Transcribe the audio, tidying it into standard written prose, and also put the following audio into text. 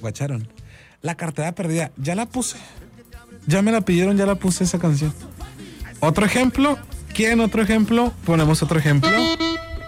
guacharon. La cartera perdida, ya la puse. Ya me la pidieron, ya la puse esa canción. Otro ejemplo. ¿Quieren otro ejemplo? Ponemos otro ejemplo.